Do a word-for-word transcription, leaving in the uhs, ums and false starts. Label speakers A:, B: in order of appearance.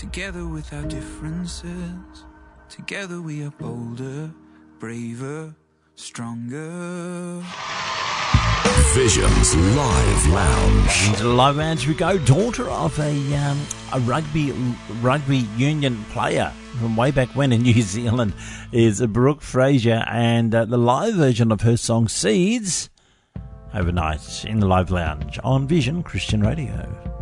A: Together with our differences, together we are bolder, braver, stronger.
B: Vision's Live Lounge.
C: Into the Live Lounge we go. Daughter of a um, a rugby rugby union player from way back when in New Zealand is Brooke Fraser, and uh, the live version of her song Seeds overnight in the Live Lounge on Vision Christian Radio.